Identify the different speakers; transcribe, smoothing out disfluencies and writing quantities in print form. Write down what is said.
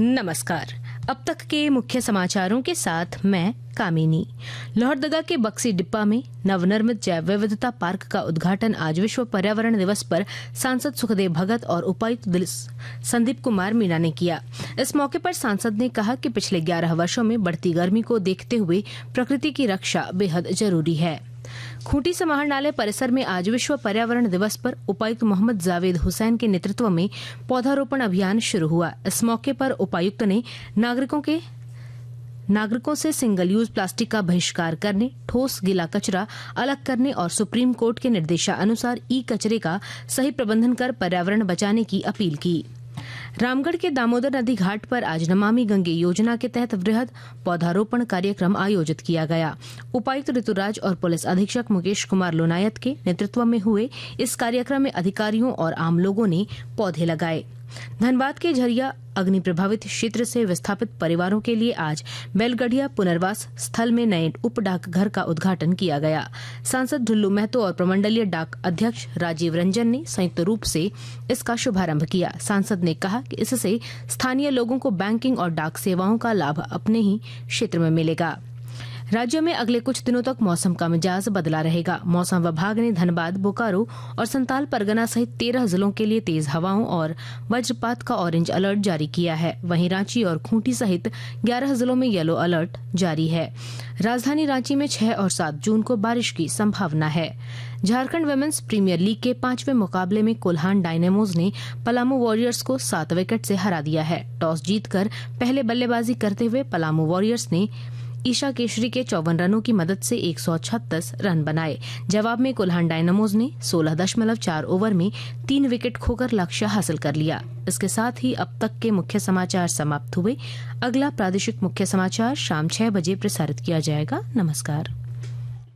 Speaker 1: नमस्कार। अब तक के मुख्य समाचारों के साथ मैं कामिनी। लोहरदगा के बक्सी डिप्पा में नवनिर्मित जैव विविधता पार्क का उद्घाटन आज विश्व पर्यावरण दिवस पर सांसद सुखदेव भगत और उपायुक्त संदीप कुमार मीणा ने किया। इस मौके पर सांसद ने कहा कि पिछले 11 वर्षों में बढ़ती गर्मी को देखते हुए प्रकृति की रक्षा बेहद जरूरी है। खूंटी समाहरणालय परिसर में आज विश्व पर्यावरण दिवस पर उपायुक्त मोहम्मद जावेद हुसैन के नेतृत्व में पौधारोपण अभियान शुरू हुआ। इस मौके पर उपायुक्त ने नागरिकों से सिंगल यूज प्लास्टिक का बहिष्कार करने, ठोस गीला कचरा अलग करने और सुप्रीम कोर्ट के निर्देशानुसार ई कचरे का सही प्रबंधन कर पर्यावरण बचाने की अपील की। रामगढ़ के दामोदर नदी घाट पर आज नमामि गंगे योजना के तहत वृहद पौधारोपण कार्यक्रम आयोजित किया गया। उपायुक्त ऋतुराज और पुलिस अधीक्षक मुकेश कुमार लोनायत के नेतृत्व में हुए इस कार्यक्रम में अधिकारियों और आम लोगों ने पौधे लगाए। धनबाद के झरिया अग्नि प्रभावित क्षेत्र से विस्थापित परिवारों के लिए आज बैलगढ़िया पुनर्वास स्थल में नए उप डाकघर का उद्घाटन किया गया। सांसद ढुल्लू महतो और प्रमंडलीय डाक अध्यक्ष राजीव रंजन ने संयुक्त रूप से इसका शुभारंभ किया। सांसद ने कहा कि इससे स्थानीय लोगों को बैंकिंग और डाक सेवाओं का लाभ अपने ही क्षेत्र में मिलेगा। राज्य में अगले कुछ दिनों तक मौसम का मिजाज बदला रहेगा। मौसम विभाग ने धनबाद, बोकारो और संताल परगना सहित 13 जिलों के लिए तेज हवाओं और वज्रपात का ऑरेंज अलर्ट जारी किया है। वहीं रांची और खूंटी सहित 11 जिलों में येलो अलर्ट जारी है। राजधानी रांची में 6 और 7 जून को बारिश की संभावना है। झारखंड वुमेन्स प्रीमियर लीग के 5वें मुकाबले में कोल्हान डायनेमोज ने पलामू वॉरियर्स को 7 विकेट से हरा दिया है। टॉस जीतकर पहले बल्लेबाजी करते हुए पलामू वॉरियर्स ने ईशा केशरी के 54 रनों की मदद से 136 रन बनाए। जवाब में कोल्हान डायनामोज ने 16.4 ओवर में 3 विकेट खोकर लक्ष्य हासिल कर लिया। इसके साथ ही अब तक के मुख्य समाचार समाप्त हुए। अगला प्रादेशिक मुख्य समाचार शाम 6 बजे प्रसारित किया जाएगा। नमस्कार।